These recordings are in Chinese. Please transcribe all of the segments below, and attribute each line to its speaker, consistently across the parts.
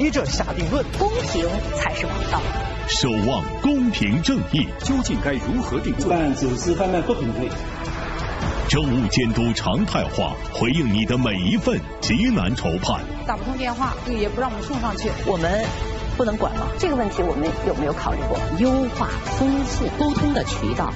Speaker 1: 一致下定论，
Speaker 2: 公平才是王道。
Speaker 3: 守望公平正义，
Speaker 4: 究竟该如何定罪？
Speaker 5: 办就是贩卖不平等。
Speaker 3: 政务监督常态化，回应你的每一份急难愁盼。
Speaker 6: 打不通电话，也不让我们送上去，
Speaker 2: 我们不能管吗？这个问题我们有没有考虑过优化、丰富沟通的渠道？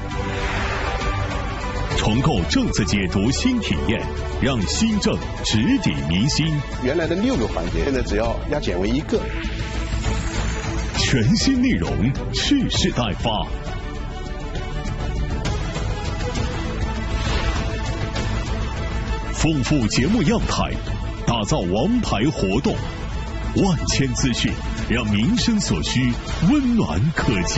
Speaker 3: 重构政策解读新体验，让新政直抵民心。
Speaker 7: 原来的6个环节，现在只要压减为1个。
Speaker 3: 全新内容，蓄势待发。丰富节目样态，打造王牌活动，万千资讯，让民生所需温暖可及。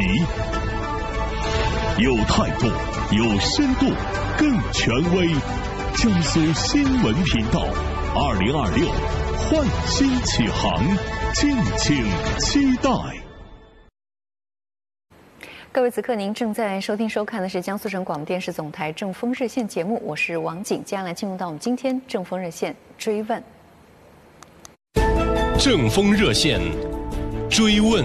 Speaker 3: 有态度，有深度，更权威。江苏新闻频道2026焕新启航，敬请期待。
Speaker 8: 各位，此刻您正在收听收看的是江苏省广播电视总台正风热线节目，我是王景。接下来进入到我们今天正风热线追问。
Speaker 9: 正风热线追问。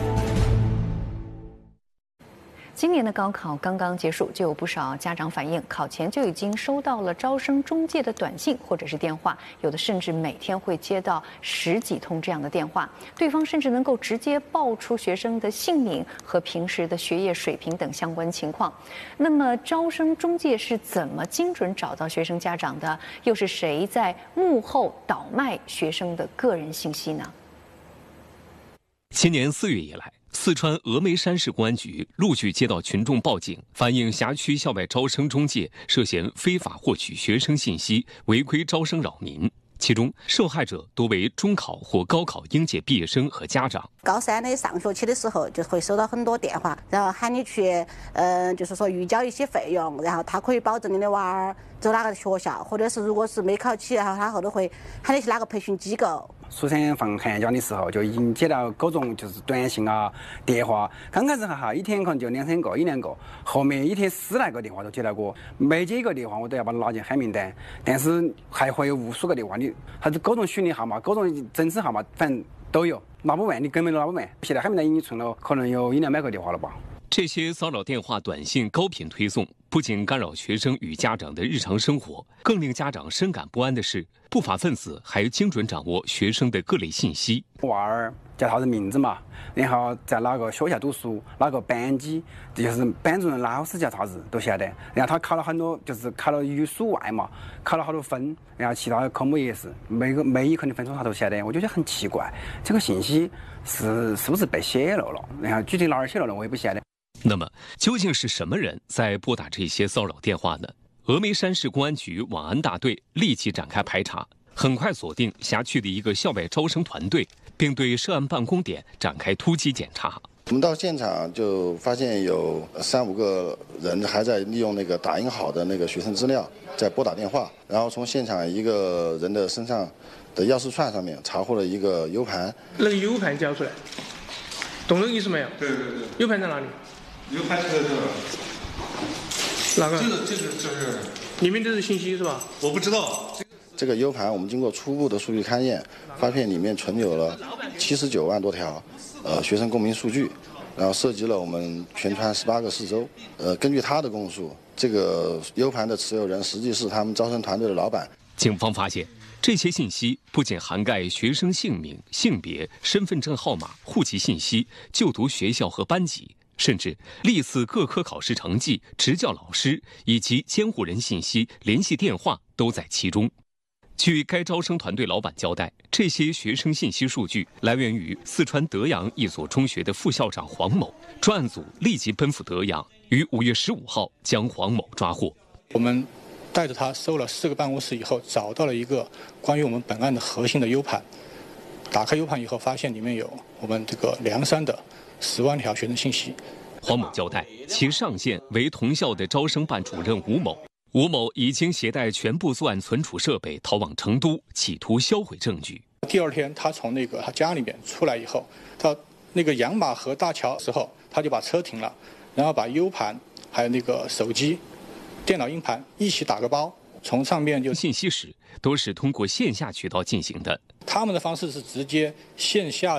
Speaker 8: 今年的高考刚刚结束，就有不少家长反映，考前就已经收到了招生中介的短信或者是电话，有的甚至每天会接到10几通这样的电话，对方甚至能够直接报出学生的姓名和平时的学业水平等相关情况。那么，招生中介是怎么精准找到学生家长的？又是谁在幕后倒卖学生的个人信息呢？
Speaker 9: 今年4月以来，四川峨眉山市公安局陆续接到群众报警，反映辖区校外招生中介涉嫌非法获取学生信息，违规招生扰民。其中，受害者多为中考或高考应届毕业生和家长。
Speaker 10: 高3的上学期的时候，就会收到很多电话，然后喊你去，就是说预交一些费用，然后他可以保证你的娃儿走哪个学校，或者是如果是没考起，然后他后头会喊你去哪个培训机构。
Speaker 11: 暑天放寒假的时候，就已经接到各种就是短信啊、电话。刚开始哈，一天可能就2、3个、1、2个，后面一天10来个电话都接到过。每接一个电话，我都要把它拉进黑名单。但是还会有无数个电话，你还是各种虚拟号码、各种真实号码，反正都有，拿不完，你根本都拿不完。现在黑名单已经存了，可能有1、2百个电话了吧。
Speaker 9: 这些骚扰电话、短信高频推送，不仅干扰学生与家长的日常生活，更令家长深感不安的是，不法分子还精准掌握学生的各类信息。
Speaker 11: 娃儿叫他的名字嘛，然后在哪个学校读书，哪个班级，这就是班主任、老师叫啥子都晓得。然后他考了很多，就是考了语数外嘛，考了好多分，然后其他的科目也是每一科的分数他都晓得。我就觉得很奇怪，这个信息是不是被泄露了？然后具体哪儿泄露了，我也不晓得。
Speaker 9: 那么，究竟是什么人在拨打这些骚扰电话呢？峨眉山市公安局网安大队立即展开排查，很快锁定辖区的一个校外招生团队，并对涉案办公点展开突击检查。
Speaker 12: 我们到现场就发现有3、5个人还在利用那个打印好的那个学生资料在拨打电话，然后从现场一个人的身上的钥匙串上面查获了一个 U 盘。
Speaker 13: 那个 U 盘交出来，懂这个意思没有？
Speaker 14: 对。
Speaker 13: U 盘在哪里
Speaker 14: ？U 盘就在这儿。
Speaker 13: 哪个？
Speaker 14: 这个就是
Speaker 13: 里面都是信息是吧？
Speaker 14: 我不知道。
Speaker 12: 这个 U 盘我们经过初步的数据勘验，发现里面存有了79万多条学生公民数据，然后涉及了我们全川18个市州。根据他的供述，这个 U 盘的持有人实际是他们招生团队的老板。
Speaker 9: 警方发现，这些信息不仅涵盖学生姓名、性别、身份证号码、户籍信息、就读学校和班级，甚至历次各科考试成绩、执教老师以及监护人信息、联系电话都在其中。据该招生团队老板交代，这些学生信息数据来源于四川德阳一所中学的副校长黄某。专案组立即奔赴德阳，于5月15号将黄某抓获。
Speaker 15: 我们带着他搜了4个办公室以后，找到了一个关于我们本案的核心的 U 盘。打开 U 盘以后，发现里面有我们这个凉山的10万条学生信息。
Speaker 9: 黄某交代，其上线为同校的招生办主任吴某。吴某已经携带全部作案存储设备逃往成都，企图销毁证据。
Speaker 15: 第2天，他从他家里面出来以后，到那个杨马河大桥的时候，他就把车停了，然后把 U 盘还有那个手机、电脑硬盘一起打个包，从上面就
Speaker 9: 信息时都是通过线下渠道进行的。
Speaker 15: 他们的方式是直接线下